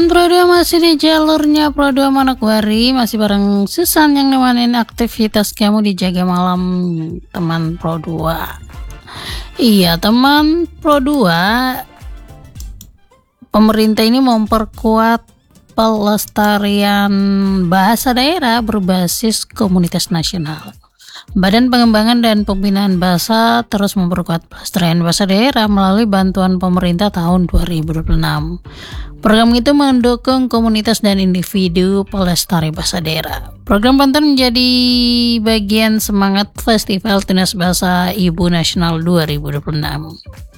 Teman Pro 2 masih di jalurnya Pro 2 Manokwari, masih bareng Susan yang nemenin aktivitas kamu di Jaga Malam teman Pro 2. Iya teman Pro 2, pemerintah ini memperkuat pelestarian bahasa daerah berbasis komunitas nasional. Badan Pengembangan dan Pembinaan Bahasa terus memperkuat pelestarian bahasa daerah melalui bantuan pemerintah tahun 2026. Program itu mendukung komunitas dan individu pelestari bahasa daerah. Program bantuan menjadi bagian semangat Festival Tunas Bahasa Ibu Nasional 2026.